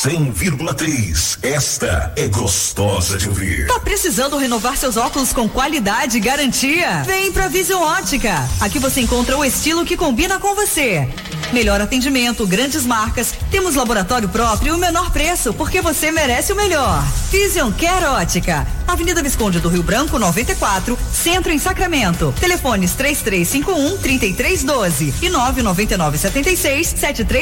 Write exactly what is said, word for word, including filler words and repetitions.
cem vírgula três. Esta é gostosa de ouvir. Tá precisando renovar seus óculos com qualidade e garantia? Vem pra Vision Ótica. Aqui você encontra o estilo que combina com você. Melhor atendimento, grandes marcas, temos laboratório próprio e o menor preço, porque você merece o melhor. Vision Care Ótica, Avenida Visconde do Rio Branco, noventa e quatro, Centro em Sacramento. Telefones três três cinco um, três três um dois e nove nove nove sete seis, sete três